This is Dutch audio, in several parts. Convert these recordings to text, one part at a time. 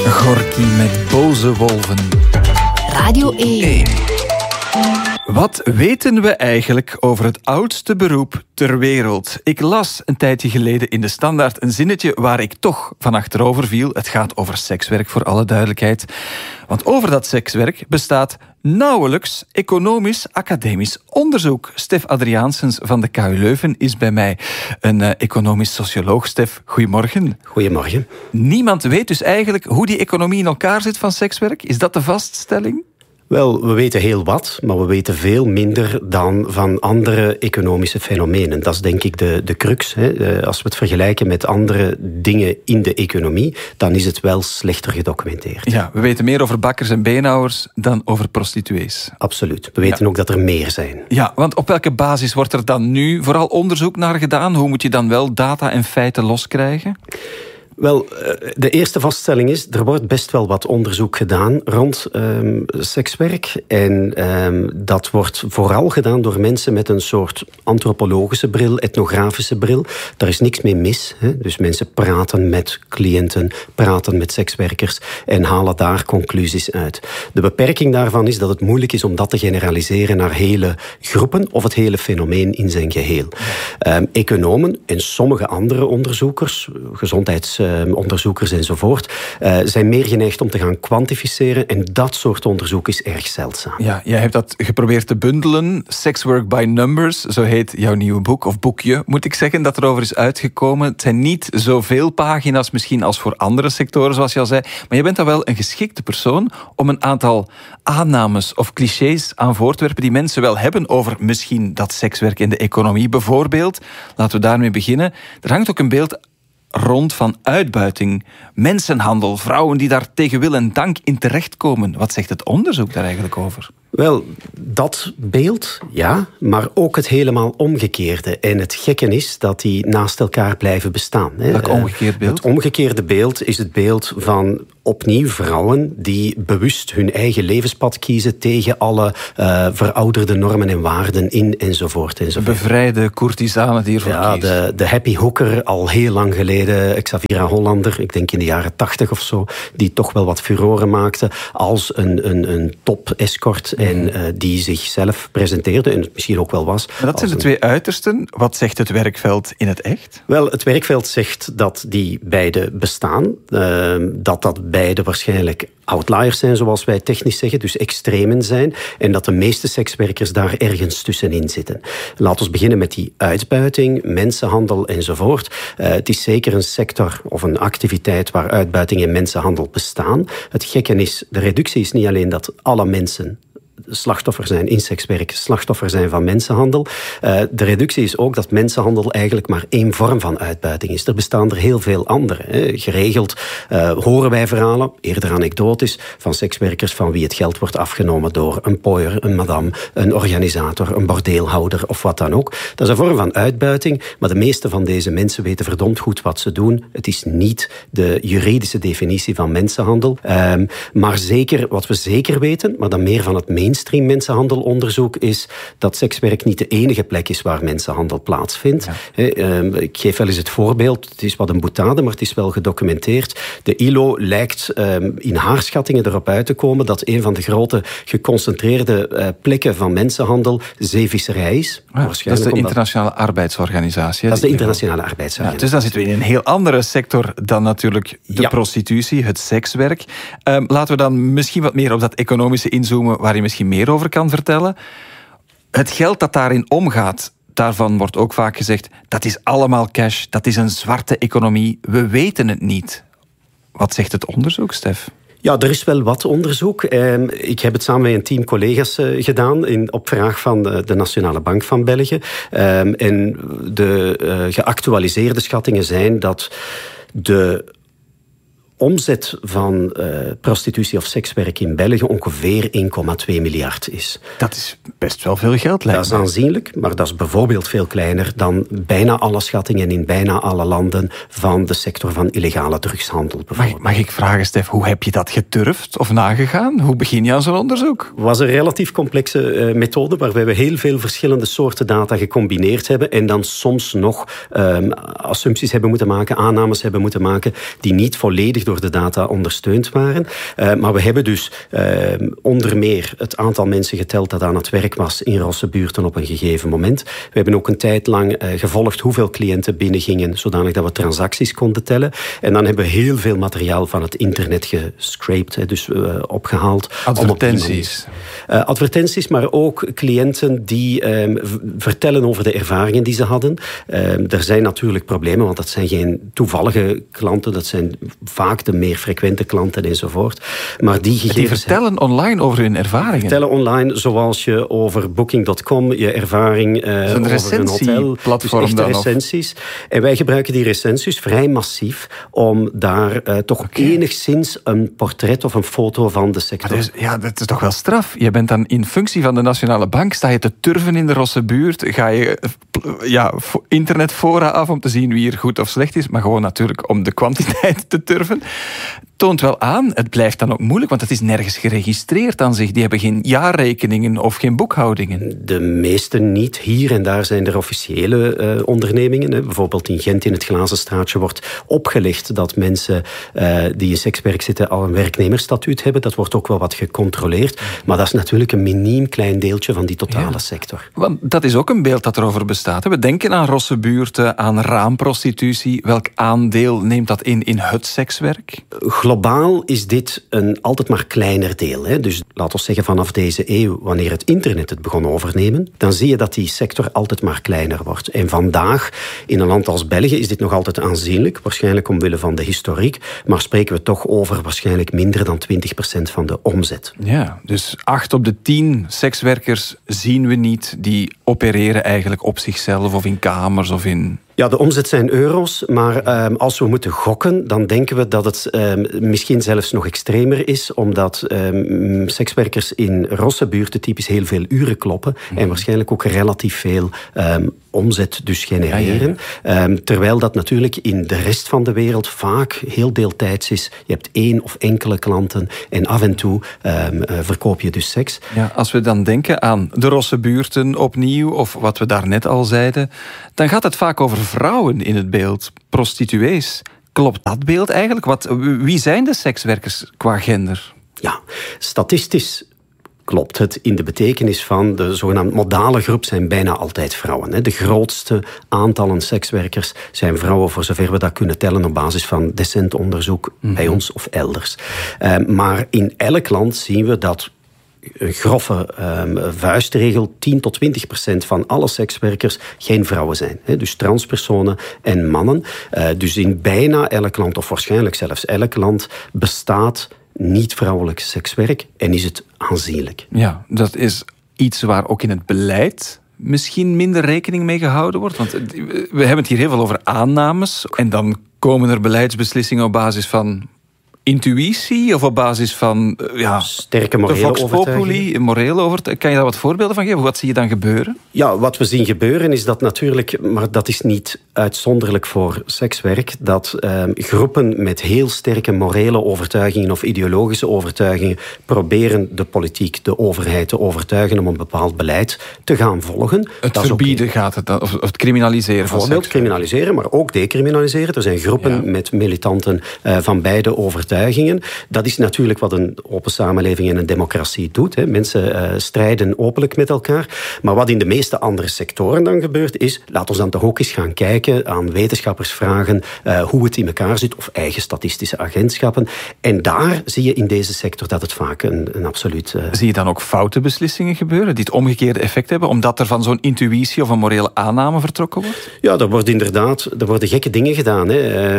Gorky met boze wolven. Radio 1. Wat weten we eigenlijk over het oudste beroep ter wereld? Ik las een tijdje geleden in de Standaard een zinnetje waar ik toch van achterover viel. Het gaat over sekswerk, voor alle duidelijkheid. Want over dat sekswerk bestaat nauwelijks economisch-academisch onderzoek. Stef Adriaansens van de KU Leuven is bij mij. Een economisch socioloog. Stef, goedemorgen. Goedemorgen. Niemand weet dus eigenlijk hoe die economie in elkaar zit van sekswerk? Is dat de vaststelling? Wel, we weten heel wat, maar we weten veel minder dan van andere economische fenomenen. Dat is denk ik de crux. Hè. Als we het vergelijken met andere dingen in de economie, dan is het wel slechter gedocumenteerd. Ja, we weten meer over bakkers en beenhouwers dan over prostituees. Absoluut. We weten ook dat er meer zijn. Ja, want op welke basis wordt er dan nu vooral onderzoek naar gedaan? Hoe moet je dan wel data en feiten loskrijgen? Wel, de eerste vaststelling is, er wordt best wel wat onderzoek gedaan rond sekswerk. En dat wordt vooral gedaan door mensen met een soort antropologische bril, etnografische bril. Daar is niks mee mis. Hè? Dus mensen praten met cliënten, praten met sekswerkers en halen daar conclusies uit. De beperking daarvan is dat het moeilijk is om dat te generaliseren naar hele groepen of het hele fenomeen in zijn geheel. Economen en sommige andere onderzoekers, gezondheidsonderzoekers enzovoort, zijn meer geneigd om te gaan kwantificeren en dat soort onderzoek is erg zeldzaam. Ja, jij hebt dat geprobeerd te bundelen. Sex Work by Numbers, zo heet jouw nieuwe boek, of boekje, moet ik zeggen, dat erover is uitgekomen. Het zijn niet zoveel pagina's misschien als voor andere sectoren, zoals je al zei, maar je bent dan wel een geschikte persoon om een aantal aannames of clichés aan voor te werpen die mensen wel hebben over misschien dat sekswerk in de economie. Bijvoorbeeld, laten we daarmee beginnen, er hangt ook een beeld rond van uitbuiting, mensenhandel, vrouwen die daar tegen wil en dank in terechtkomen. Wat zegt het onderzoek daar eigenlijk over? Wel, dat beeld, ja, maar ook het helemaal omgekeerde. En het gekke is dat die naast elkaar blijven bestaan. Welk omgekeerd beeld? Het omgekeerde beeld is het beeld van opnieuw vrouwen die bewust hun eigen levenspad kiezen tegen alle verouderde normen en waarden in enzovoort. De bevrijde courtisane die ervoor kiest. Ja, de happy hooker al heel lang geleden, Xaviera Hollander, ik denk in de jaren 80 of zo, die toch wel wat furoren maakte als een top-escort en die zichzelf presenteerde, en het misschien ook wel was. Maar dat zijn de twee uitersten. Wat zegt het werkveld in het echt? Wel, het werkveld zegt dat die beide bestaan, dat beide waarschijnlijk outliers zijn, zoals wij technisch zeggen, dus extremen zijn, en dat de meeste sekswerkers daar ergens tussenin zitten. Laten we beginnen met die uitbuiting, mensenhandel enzovoort. Het is zeker een sector of een activiteit waar uitbuiting en mensenhandel bestaan. Het gekke is, de reductie is niet alleen dat alle mensen slachtoffer zijn in sekswerk, slachtoffer zijn van mensenhandel. De reductie is ook dat mensenhandel eigenlijk maar één vorm van uitbuiting is. Er bestaan er heel veel andere. Geregeld horen wij verhalen, eerder anekdotisch, van sekswerkers van wie het geld wordt afgenomen door een pooier, een madame, een organisator, een bordeelhouder of wat dan ook. Dat is een vorm van uitbuiting, maar de meeste van deze mensen weten verdomd goed wat ze doen. Het is niet de juridische definitie van mensenhandel. Maar zeker, wat we zeker weten, maar dan meer van het mainstream mensenhandelonderzoek, is dat sekswerk niet de enige plek is waar mensenhandel plaatsvindt. Ja. Ik geef wel eens het voorbeeld, het is wat een boutade, maar het is wel gedocumenteerd. De ILO lijkt in haar schattingen erop uit te komen dat een van de grote geconcentreerde plekken van mensenhandel zeevisserij is. Ja, dat is de Internationale Arbeidsorganisatie. Dat is de Internationale Arbeidsorganisatie. Ja, dus dan zitten we in een heel andere sector dan natuurlijk de prostitutie, het sekswerk. Laten we dan misschien wat meer op dat economische inzoomen, waar je misschien meer over kan vertellen. Het geld dat daarin omgaat, daarvan wordt ook vaak gezegd, dat is allemaal cash, dat is een zwarte economie, we weten het niet. Wat zegt het onderzoek, Stef? Ja, er is wel wat onderzoek. Ik heb het samen met een team collega's gedaan op vraag van de Nationale Bank van België. En de geactualiseerde schattingen zijn dat de omzet van prostitutie of sekswerk in België ongeveer 1,2 miljard is. Dat is best wel veel geld, lijkt me. Dat is aanzienlijk, maar dat is bijvoorbeeld veel kleiner dan bijna alle schattingen in bijna alle landen van de sector van illegale drugshandel. Mag ik vragen, Stef, hoe heb je dat gedurfd of nagegaan? Hoe begin je aan zo'n onderzoek? Het was een relatief complexe methode waarbij we heel veel verschillende soorten data gecombineerd hebben en dan soms nog assumpties hebben moeten maken, aannames hebben moeten maken die niet volledig door de data ondersteund waren. Maar we hebben dus onder meer het aantal mensen geteld dat aan het werk was in Rossebuurten op een gegeven moment. We hebben ook een tijd lang gevolgd hoeveel cliënten binnengingen, zodanig dat we transacties konden tellen. En dan hebben we heel veel materiaal van het internet gescraped, dus opgehaald. Advertenties. Advertenties, maar ook cliënten die vertellen over de ervaringen die ze hadden. Er zijn natuurlijk problemen, want dat zijn geen toevallige klanten, dat zijn vaak de meer frequente klanten enzovoort. Maar die gegevens... Die vertellen online over hun ervaringen? Vertellen online, zoals je over Booking.com je ervaring over een hotel... platform dus echte recensies. En wij gebruiken die recensies vrij massief om daar toch enigszins een portret of een foto van de sector... Dus, ja, dat is toch wel straf. Je bent dan in functie van de Nationale Bank, sta je te turven in de Rossebuurt, ga je internetfora af om te zien wie er goed of slecht is, maar gewoon natuurlijk om de kwantiteit te turven. Toont wel aan, het blijft dan ook moeilijk, want het is nergens geregistreerd aan zich. Die hebben geen jaarrekeningen of geen boekhoudingen. De meeste niet. Hier en daar zijn er officiële ondernemingen. Bijvoorbeeld in Gent in het Glazen Straatje wordt opgelegd dat mensen die in sekswerk zitten al een werknemersstatuut hebben. Dat wordt ook wel wat gecontroleerd. Maar dat is natuurlijk een miniem klein deeltje van die totale sector. Want dat is ook een beeld dat erover bestaat. We denken aan Rossebuurten, aan raamprostitutie. Welk aandeel neemt dat in het sekswerk? Globaal is dit een altijd maar kleiner deel. Dus laten we zeggen vanaf deze eeuw, wanneer het internet het begon overnemen, dan zie je dat die sector altijd maar kleiner wordt. En vandaag, in een land als België, is dit nog altijd aanzienlijk. Waarschijnlijk omwille van de historiek. Maar spreken we toch over waarschijnlijk minder dan 20% van de omzet. Ja, dus 8 op de 10 sekswerkers zien we niet. Die opereren eigenlijk op zichzelf of in kamers of in... Ja, de omzet zijn euro's, maar als we moeten gokken, dan denken we dat het misschien zelfs nog extremer is, omdat sekswerkers in Rossebuurten typisch heel veel uren kloppen en waarschijnlijk ook relatief veel omzet dus genereren. Terwijl dat natuurlijk in de rest van de wereld vaak heel deeltijds is. Je hebt 1 of enkele klanten en af en toe verkoop je dus seks. Ja, als we dan denken aan de Rossebuurten opnieuw, of wat we daarnet al zeiden, dan gaat het vaak over vrouwen in het beeld, prostituees. Klopt dat beeld eigenlijk? Wie zijn de sekswerkers qua gender? Ja, statistisch klopt het in de betekenis van de zogenaamde modale groep zijn bijna altijd vrouwen. De grootste aantallen sekswerkers zijn vrouwen, voor zover we dat kunnen tellen op basis van decent onderzoek bij ons of elders. Maar in elk land zien we dat een grove vuistregel 10-20% van alle sekswerkers geen vrouwen zijn. Dus transpersonen en mannen. Dus in bijna elk land, of waarschijnlijk zelfs elk land, bestaat niet-vrouwelijk sekswerk en is het aanzienlijk. Ja, dat is iets waar ook in het beleid misschien minder rekening mee gehouden wordt. Want we hebben het hier heel veel over aannames en dan komen er beleidsbeslissingen op basis van intuïtie of op basis van sterke morele overtuiging. Kan je daar wat voorbeelden van geven? Wat zie je dan gebeuren? Ja, wat we zien gebeuren is dat natuurlijk, maar dat is niet uitzonderlijk voor sekswerk, dat groepen met heel sterke morele overtuigingen of ideologische overtuigingen proberen de politiek, de overheid te overtuigen om een bepaald beleid te gaan volgen. Het dat verbieden gaat het dan, of het criminaliseren van bijvoorbeeld criminaliseren, maar ook decriminaliseren. Er zijn groepen met militanten van beide overtuigingen. Dat is natuurlijk wat een open samenleving en een democratie doet. Mensen strijden openlijk met elkaar. Maar wat in de meeste andere sectoren dan gebeurt is, laten we dan toch ook eens gaan kijken, aan wetenschappers vragen hoe het in elkaar zit, of eigen statistische agentschappen. En daar zie je in deze sector dat het vaak een absoluut... Zie je dan ook foute beslissingen gebeuren die het omgekeerde effect hebben, omdat er van zo'n intuïtie of een morele aanname vertrokken wordt? Ja, er worden gekke dingen gedaan.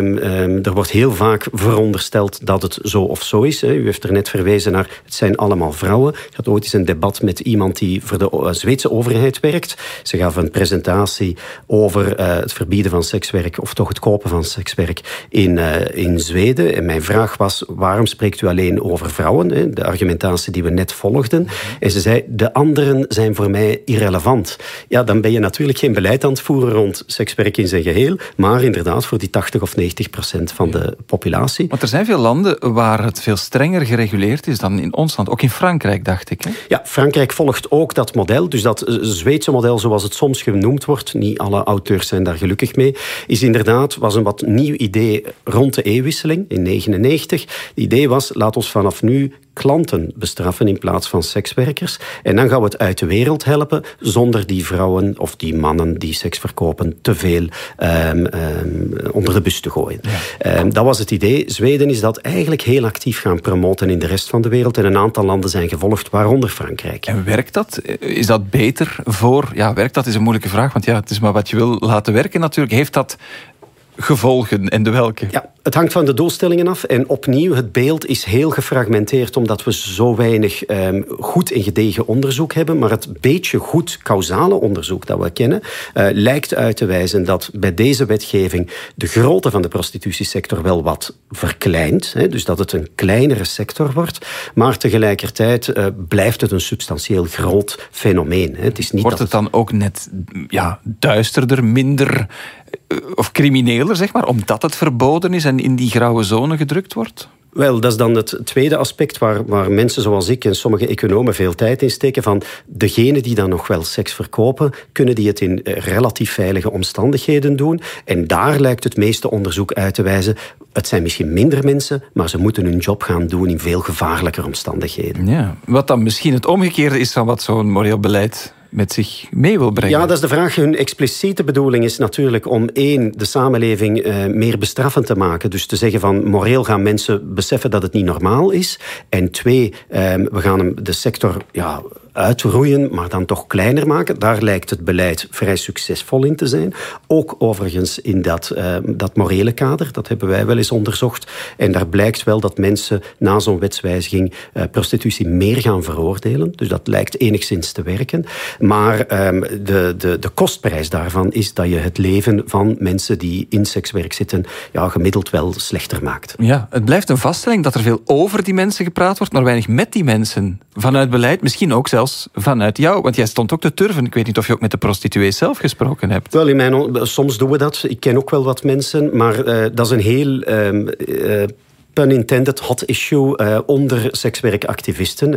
Er wordt heel vaak verondersteld dat het zo of zo is. U heeft er net verwezen naar, het zijn allemaal vrouwen. Ik had ooit eens een debat met iemand die voor de Zweedse overheid werkt. Ze gaf een presentatie over het verbieden van sekswerk, of toch het kopen van sekswerk in Zweden. En mijn vraag was, waarom spreekt u alleen over vrouwen? De argumentatie die we net volgden. En ze zei, de anderen zijn voor mij irrelevant. Ja, dan ben je natuurlijk geen beleid aan het voeren rond sekswerk in zijn geheel, maar inderdaad voor die 80 of 90% van de populatie. Want er zijn veel landen landen waar het veel strenger gereguleerd is dan in ons land. Ook in Frankrijk, dacht ik. Hè? Ja, Frankrijk volgt ook dat model. Dus dat Zweedse model, zoals het soms genoemd wordt, niet alle auteurs zijn daar gelukkig mee, was een wat nieuw idee rond de eeuwwisseling in 1999. Het idee was, laat ons vanaf nu klanten bestraffen in plaats van sekswerkers. En dan gaan we het uit de wereld helpen, zonder die vrouwen of die mannen die seks verkopen te veel onder de bus te gooien. Ja. Dat was het idee. Zweden is dat eigenlijk heel actief gaan promoten in de rest van de wereld. En een aantal landen zijn gevolgd, waaronder Frankrijk. En werkt dat? Is dat beter voor... Ja, werkt dat is een moeilijke vraag, want ja, het is maar wat je wil laten werken natuurlijk. Heeft dat gevolgen en de welke? Ja, het hangt van de doelstellingen af. En opnieuw, het beeld is heel gefragmenteerd omdat we zo weinig goed en gedegen onderzoek hebben. Maar het beetje goed causale onderzoek dat we kennen lijkt uit te wijzen dat bij deze wetgeving de grootte van de prostitutiesector wel wat verkleint. Dus dat het een kleinere sector wordt. Maar tegelijkertijd blijft het een substantieel groot fenomeen. Het is niet wordt het dan ook net duisterder, minder of crimineler, zeg maar, omdat het verboden is en in die grauwe zone gedrukt wordt? Wel, dat is dan het tweede aspect waar mensen zoals ik en sommige economen veel tijd in steken. Van degenen die dan nog wel seks verkopen, kunnen die het in relatief veilige omstandigheden doen. En daar lijkt het meeste onderzoek uit te wijzen. Het zijn misschien minder mensen, maar ze moeten hun job gaan doen in veel gevaarlijker omstandigheden. Ja, wat dan misschien het omgekeerde is van wat zo'n moreel beleid met zich mee wil brengen. Ja, dat is de vraag. Hun expliciete bedoeling is natuurlijk om de samenleving meer bestraffend te maken. Dus te zeggen van moreel gaan mensen beseffen dat het niet normaal is. En 2, we gaan de sector uitroeien, maar dan toch kleiner maken. Daar lijkt het beleid vrij succesvol in te zijn. Ook overigens in dat morele kader. Dat hebben wij wel eens onderzocht. En daar blijkt wel dat mensen na zo'n wetswijziging prostitutie meer gaan veroordelen. Dus dat lijkt enigszins te werken. Maar de kostprijs daarvan is dat je het leven van mensen die in sekswerk zitten gemiddeld wel slechter maakt. Ja, het blijft een vaststelling dat er veel over die mensen gepraat wordt, maar weinig met die mensen. Vanuit beleid, misschien ook zelfs vanuit jou. Want jij stond ook te turven. Ik weet niet of je ook met de prostituees zelf gesproken hebt. Wel, soms doen we dat. Ik ken ook wel wat mensen, maar dat is een heel pun intended hot issue onder sekswerkactivisten.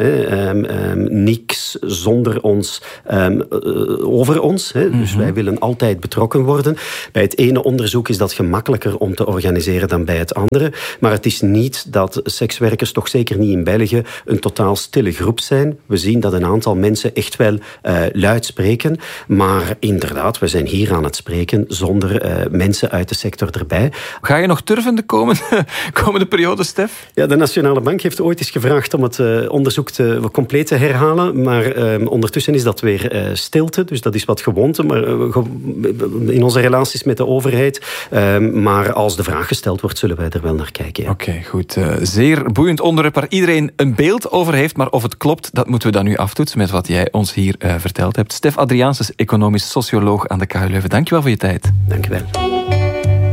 Niks zonder ons, over ons. Dus wij willen altijd betrokken worden. Bij het ene onderzoek is dat gemakkelijker om te organiseren dan bij het andere. Maar het is niet dat sekswerkers, toch zeker niet in België, een totaal stille groep zijn. We zien dat een aantal mensen echt wel luid spreken. Maar inderdaad, we zijn hier aan het spreken zonder mensen uit de sector erbij. Ga je nog turven de komende periode, Stef? Ja, de Nationale Bank heeft ooit eens gevraagd om het onderzoek compleet te herhalen. Maar ondertussen is dat weer stilte. Dus dat is wat gewoonte maar, in onze relaties met de overheid. Maar als de vraag gesteld wordt, zullen wij er wel naar kijken. Ja. Oké, goed. Zeer boeiend onderwerp waar iedereen een beeld over heeft. Maar of het klopt, dat moeten we dan nu aftoetsen met wat jij ons hier verteld hebt. Stef Adriaenses, economisch socioloog aan de KU Leuven. Dank je wel voor je tijd. Dank je wel.